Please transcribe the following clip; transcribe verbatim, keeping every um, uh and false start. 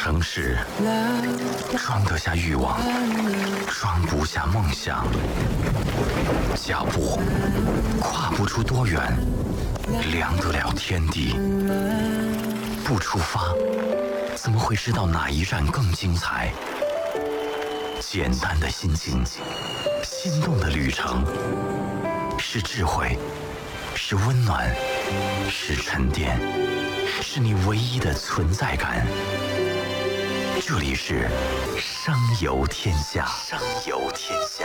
城市装得下欲望，装不下梦想。脚步跨不出多远，量得了天地。不出发，怎么会知道哪一站更精彩？简单的心情，心动的旅程，是智慧，是温暖，是沉淀，是你唯一的存在感。这里是声游天下，声游天下。